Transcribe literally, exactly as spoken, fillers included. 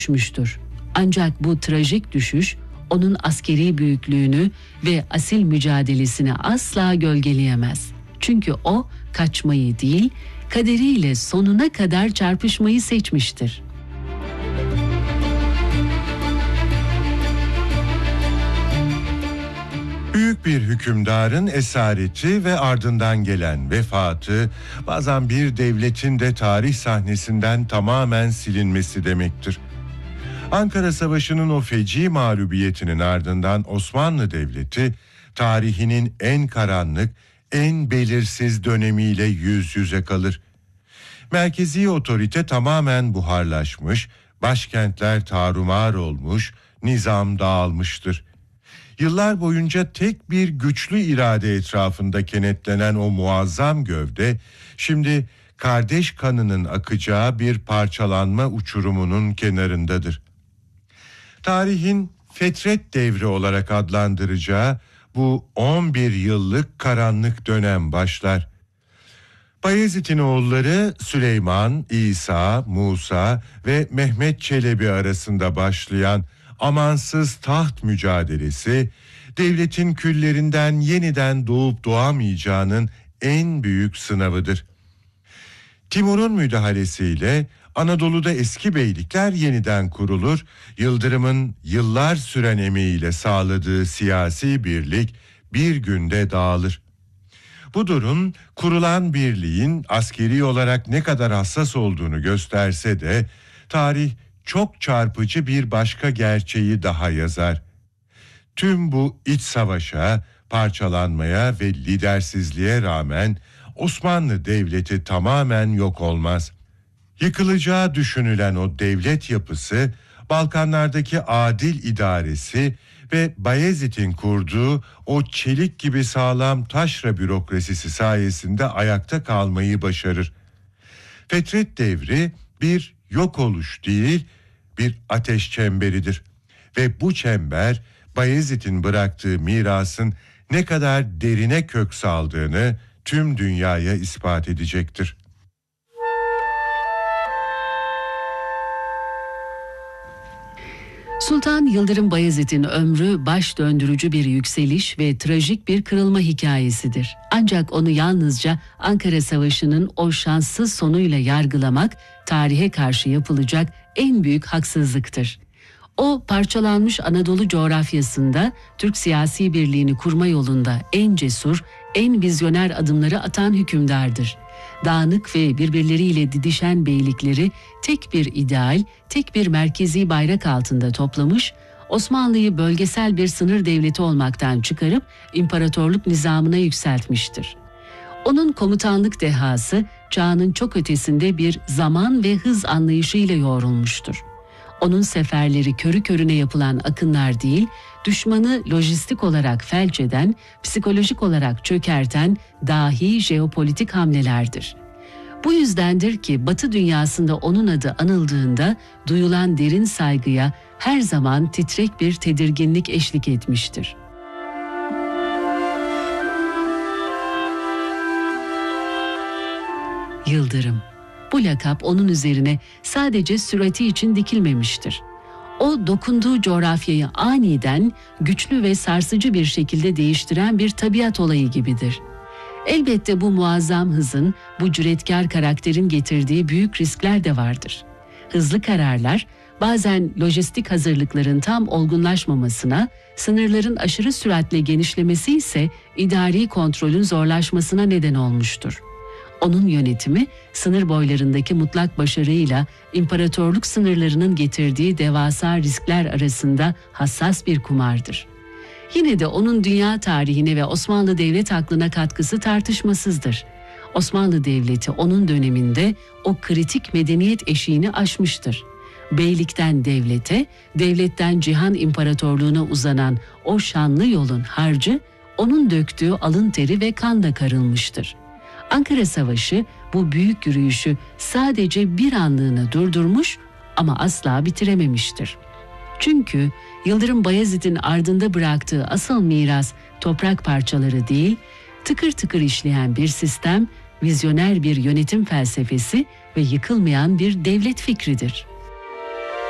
düşmüştür. Ancak bu trajik düşüş onun askeri büyüklüğünü ve asil mücadelesini asla gölgeleyemez. Çünkü o kaçmayı değil, kaderiyle sonuna kadar çarpışmayı seçmiştir. Büyük bir hükümdarın esareti ve ardından gelen vefatı bazen bir devletin de tarih sahnesinden tamamen silinmesi demektir. Ankara Savaşı'nın o feci mağlubiyetinin ardından Osmanlı Devleti tarihinin en karanlık, en belirsiz dönemiyle yüz yüze kalır. Merkezi otorite tamamen buharlaşmış, başkentler tarumar olmuş, nizam dağılmıştır. Yıllar boyunca tek bir güçlü irade etrafında kenetlenen o muazzam gövde, şimdi kardeş kanının akacağı bir parçalanma uçurumunun kenarındadır. Tarihin fetret devri olarak adlandıracağı bu on bir yıllık karanlık dönem başlar. Bayezid'in oğulları Süleyman, İsa, Musa ve Mehmet Çelebi arasında başlayan amansız taht mücadelesi, devletin küllerinden yeniden doğup doğamayacağının en büyük sınavıdır. Timur'un müdahalesiyle Anadolu'da eski beylikler yeniden kurulur, Yıldırım'ın yıllar süren emeğiyle sağladığı siyasi birlik bir günde dağılır. Bu durum kurulan birliğin askeri olarak ne kadar hassas olduğunu gösterse de tarih çok çarpıcı bir başka gerçeği daha yazar. Tüm bu iç savaşa, parçalanmaya ve lidersizliğe rağmen Osmanlı Devleti tamamen yok olmaz. Yıkılacağı düşünülen o devlet yapısı, Balkanlardaki adil idaresi ve Bayezid'in kurduğu o çelik gibi sağlam taşra bürokrasisi sayesinde ayakta kalmayı başarır. Fetret devri bir yok oluş değil, bir ateş çemberidir. Ve bu çember Bayezid'in bıraktığı mirasın ne kadar derine kök saldığını tüm dünyaya ispat edecektir. Sultan Yıldırım Bayezid'in ömrü baş döndürücü bir yükseliş ve trajik bir kırılma hikayesidir. Ancak onu yalnızca Ankara Savaşı'nın o şanssız sonuyla yargılamak, tarihe karşı yapılacak en büyük haksızlıktır. O parçalanmış Anadolu coğrafyasında Türk siyasi birliğini kurma yolunda en cesur, en vizyoner adımları atan hükümdardır. Dağınık ve birbirleriyle didişen beylikleri tek bir ideal, tek bir merkezi bayrak altında toplamış, Osmanlı'yı bölgesel bir sınır devleti olmaktan çıkarıp imparatorluk nizamına yükseltmiştir. Onun komutanlık dehası çağının çok ötesinde bir zaman ve hız anlayışıyla yoğrulmuştur. Onun seferleri körü körüne yapılan akınlar değil, düşmanı lojistik olarak felç eden, psikolojik olarak çökerten dahi jeopolitik hamlelerdir. Bu yüzdendir ki Batı dünyasında onun adı anıldığında duyulan derin saygıya her zaman titrek bir tedirginlik eşlik etmiştir. Yıldırım. Bu lakap onun üzerine sadece sürati için dikilmemiştir. O dokunduğu coğrafyayı aniden güçlü ve sarsıcı bir şekilde değiştiren bir tabiat olayı gibidir. Elbette bu muazzam hızın, bu cüretkar karakterin getirdiği büyük riskler de vardır. Hızlı kararlar bazen lojistik hazırlıkların tam olgunlaşmamasına, sınırların aşırı süratle genişlemesi ise idari kontrolün zorlaşmasına neden olmuştur. Onun yönetimi sınır boylarındaki mutlak başarıyla imparatorluk sınırlarının getirdiği devasa riskler arasında hassas bir kumardır. Yine de onun dünya tarihine ve Osmanlı devlet aklına katkısı tartışmasızdır. Osmanlı Devleti onun döneminde o kritik medeniyet eşiğini aşmıştır. Beylikten devlete, devletten cihan imparatorluğuna uzanan o şanlı yolun harcı onun döktüğü alın teri ve kanla karılmıştır. Ankara Savaşı bu büyük yürüyüşü sadece bir anlığına durdurmuş ama asla bitirememiştir. Çünkü Yıldırım Bayezid'in ardında bıraktığı asıl miras toprak parçaları değil, tıkır tıkır işleyen bir sistem, vizyoner bir yönetim felsefesi ve yıkılmayan bir devlet fikridir.